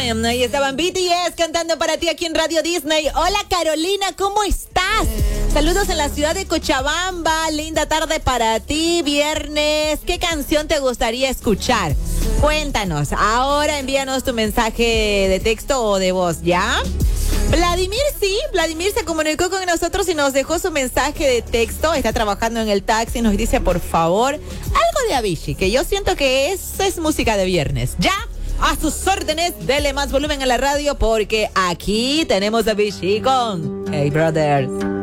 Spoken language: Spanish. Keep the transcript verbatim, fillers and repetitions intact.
Time. Ahí estaban B T S cantando para ti aquí en Radio Disney. Hola Carolina, ¿cómo estás? Saludos en la ciudad de Cochabamba. Linda tarde para ti, viernes. ¿Qué canción te gustaría escuchar? Cuéntanos. Ahora envíanos tu mensaje de texto o de voz, ¿ya? Vladimir, sí, Vladimir se comunicó con nosotros y nos dejó su mensaje de texto. Está trabajando en el taxi y nos dice, por favor, algo de Avicii, que yo siento que es, es música de viernes. ¿Ya? A sus órdenes, dele más volumen a la radio porque aquí tenemos a Avicii con Hey Brothers.